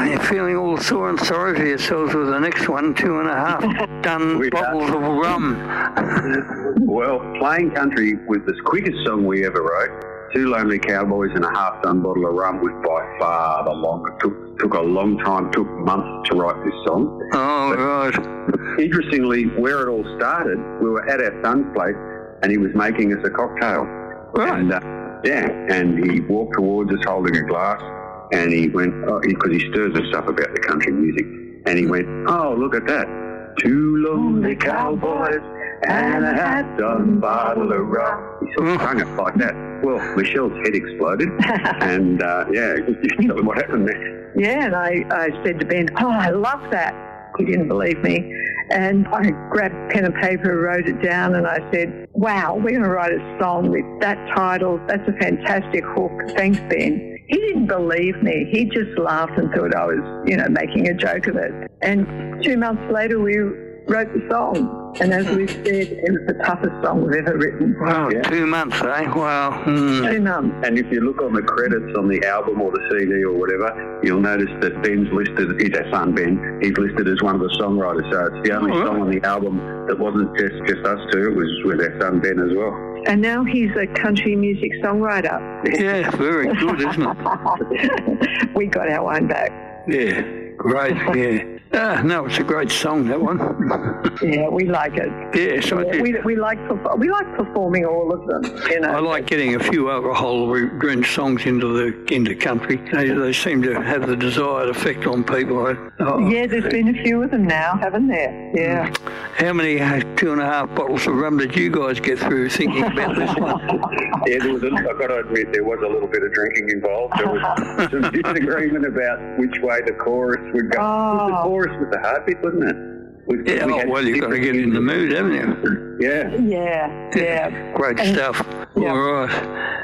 you're feeling all sore and sorry for yourselves with the next one, 2.5 done bottles of rum. Well, Playing Country was the quickest song we ever wrote. Two Lonely Cowboys and a half-done bottle of rum was by far the longest. Took a long time, took months to write this song. Oh, right. Interestingly, where it all started, we were at our son's place and he was making us a cocktail. Right. And, and he walked towards us holding a glass and he went, because he stirs us up about the country music, and he went, oh, look at that. Two lonely cowboys and a half-done bottle of rum. He sort of sung it like that. Well, Michelle's head exploded, and you tell them what happened next. Yeah, and I said to Ben, oh, I love that. He didn't believe me. And I grabbed pen and paper, wrote it down, and I said, wow, we're going to write a song with that title. That's a fantastic hook. Thanks, Ben. He didn't believe me. He just laughed and thought I was, making a joke of it. And 2 months later, we wrote the song. And as we said, it was the toughest song we've ever written. Wow, yeah. 2 months, eh? Wow. 2 months. And if you look on the credits on the album or the CD or whatever, you'll notice that Ben's listed, he's our son Ben, he's listed as one of the songwriters. So it's the only song on the album that wasn't just us two, it was with our son Ben as well. And now he's a country music songwriter. Yeah, very good, isn't it? We got our own back. Yeah, great, yeah. No, it's a great song, that one. Yeah, we like it. Yes, I do. We like performing all of them. I like getting a few alcohol-drenched songs into country. They seem to have the desired effect on people. Yeah, there's been a few of them now, haven't there? Yeah. How many 2.5 bottles of rum did you guys get through thinking about this one? Yeah, I've got to admit, there was a little bit of drinking involved. There was some disagreement about which way the chorus would go. The chorus was the hard bit, wasn't it? You've got to get in the mood, haven't you? Yeah. Yeah. Great stuff. Yeah. All right.